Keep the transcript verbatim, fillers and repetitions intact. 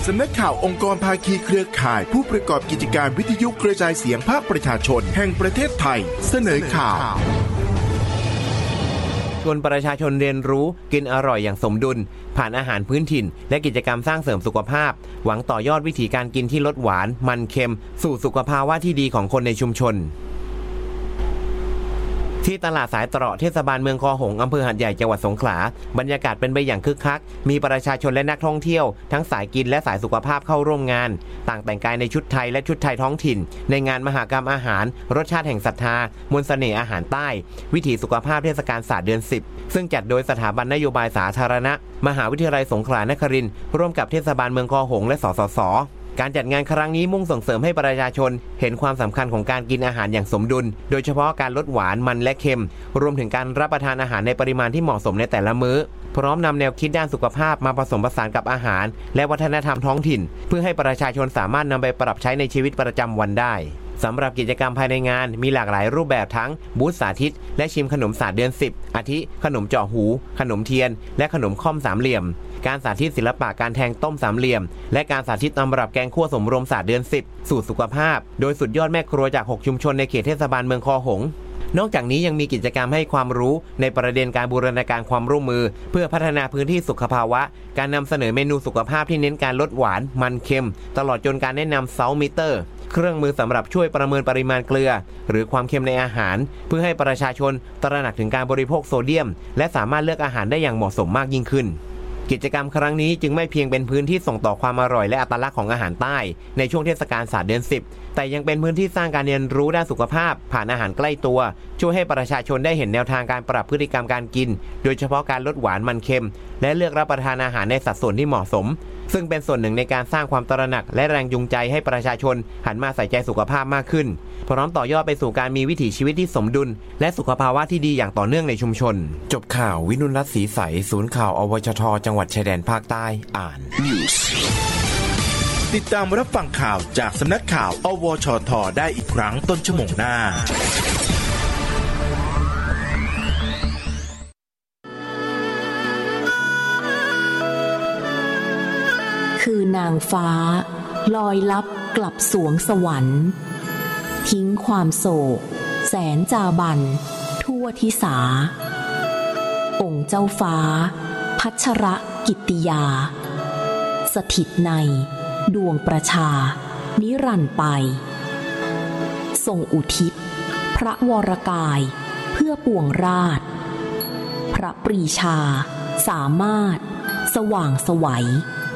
สำนักข่าวองค์กรภาคีเครือข่ายผู้ประกอบกิจการวิทยุกระจายเสียงภาคประชาชนแห่งประเทศไทยเสนอข่าวชวนประชาชนเรียนรู้กินอร่อยอย่างสมดุลผ่านอาหารพื้นถิ่นและกิจกรรมสร้างเสริมสุขภาพหวังต่อยอดวิถีการกินที่ลดหวานมันเค็มสู่สุขภาวะที่ดีของคนในชุมชนที่ตลาดสายตรอกเทศบาลเมืองคอหงส์อำเภอหาดใหญ่จังหวัดสงขลาบรรยากาศเป็นไปอย่างคึกคักมีประชาชนและนักท่องเที่ยวทั้งสายกินและสายสุขภาพเข้าร่วมงานต่างแต่งกายในชุดไทยและชุดไทยท้องถิ่นในงานมหกรรมอาหารรสชาติแห่งศรัทธามนต์เสน่ห์อาหารใต้วิถีสุขภาพเทศกาลศาสตร์เดือนสิบซึ่งจัดโดยสถาบันนโยบายสาธารณะมหาวิทยาลัยสงขลานครินทร์ร่วมกับเทศบาลเมืองคอหงส์และสสสการจัดงานครั้งนี้มุ่งส่งเสริมให้ประชาชนเห็นความสำคัญของการกินอาหารอย่างสมดุลโดยเฉพาะการลดหวานมันและเค็มรวมถึงการรับประทานอาหารในปริมาณที่เหมาะสมในแต่ละมื้อพร้อมนำแนวคิดด้านสุขภาพมาผสมผสานกับอาหารและวัฒนธรรมท้องถิ่นเพื่อให้ประชาชนสามารถนำไปปรับใช้ในชีวิตประจำวันได้สำหรับกิจกรรมภายในงานมีหลากหลายรูปแบบทั้งบูธสาธิตและชิมขนมศาสตร์เดือนสิบอาทิขนมเจาะหูขนมเทียนและขนมค่อมสามเหลี่ยมการสาธิตศิลปะการแทงต้มสามเหลี่ยมและการสาธิตตำรับแกงคั่วสมรมศาสตร์เดือนสิบสูตรสุขภาพโดยสุดยอดแม่ครัวจากหกชุมชนในเขตเทศบาลเมืองคอหงส์นอกจากนี้ยังมีกิจกรรมให้ความรู้ในประเด็นการบูรณาการความร่วมมือเพื่อพัฒนาพื้นที่สุขภาวะการนำเสนอเมนูสุขภาพที่เน้นการลดหวานมันเค็มตลอดจนการแนะนำเซลมิเตอร์เครื่องมือสำหรับช่วยประเมินปริมาณเกลือหรือความเค็มในอาหารเพื่อให้ประชาชนตระหนักถึงการบริโภคโซเดียมและสามารถเลือกอาหารได้อย่างเหมาะสมมากยิ่งขึ้นกิจกรรมครั้งนี้จึงไม่เพียงเป็นพื้นที่ส่งต่อความอร่อยและอัตลักษณ์ของอาหารใต้ในช่วงเทศกาลศาสตร์เดือนสิบแต่ยังเป็นพื้นที่สร้างการเรียนรู้ด้านสุขภาพผ่านอาหารใกล้ตัวช่วยให้ประชาชนได้เห็นแนวทางการปรับพฤติกรรมการกินโดยเฉพาะการลดหวานมันเค็มและเลือกรับประทานอาหารในสัดส่วนที่เหมาะสมซึ่งเป็นส่วนหนึ่งในการสร้างความตระหนักและแรงจูงใจให้ประชาชนหันมาใส่ใจสุขภาพมากขึ้นพร้อมต่อยอดไปสู่การมีวิถีชีวิตที่สมดุลและสุขภาวะที่ดีอย่างต่อเนื่องในชุมชนจบข่าววินุรัตน์ศรีใสศูนย์ข่าวอวชทจังหวัดชายแดนภาคใต้อ่านติดตามรับฟังข่าวจากสำนักข่าวอวชทได้อีกครั้งต้นชั่วโมงหน้าคือนางฟ้าลอยลับกลับสวงสวรรค์ทิ้งความโศกแสนจาบันทั่วทิสาองค์เจ้าฟ้าพัชรกิตติยาสถิตในดวงประชานิรันดร์ไปทรงอุทิศพระวรกายเพื่อปวงราชพระปรีชาสามารถสว่างไสว